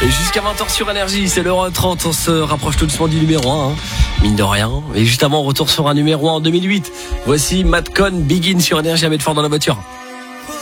Jusqu'à 20h sur Énergie, c'est l'heure 30, on se rapproche tout doucement du numéro 1, mine de rien. Et juste avant, on retourne sur un numéro 1 en 2008. Voici Matt Cohn, Begin sur Énergie à mettre fort dans la voiture.